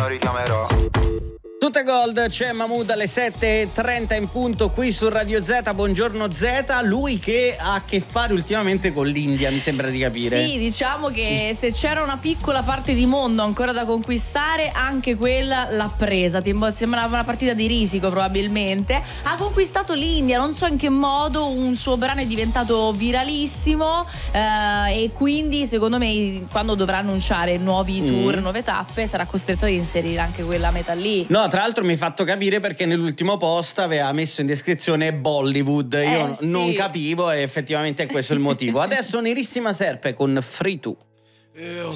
lo richiamerò. Tutte Gold, c'è Mahmood alle 7:30 in punto qui su Radio Z. Buongiorno Z, lui che ha a che fare ultimamente con l'India, mi sembra di capire. Sì, diciamo che se c'era una piccola parte di mondo ancora da conquistare, anche quella l'ha presa. Sembrava una partita di risico probabilmente. Ha conquistato l'India, non so in che modo, un suo brano è diventato viralissimo e quindi secondo me quando dovrà annunciare nuovi tour, nuove tappe, sarà costretto ad inserire anche quella metà lì. No, tra l'altro mi hai fatto capire perché nell'ultimo post aveva messo in descrizione Bollywood. Io sì. non capivo e effettivamente è questo il motivo. Adesso Nerissima Serpe con Free To. Eu